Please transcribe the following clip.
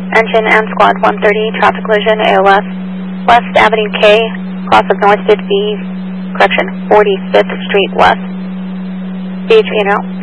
Engine and Squad 130, traffic collision, AOS, West Avenue K, cross of North 45th Street West. BHP now.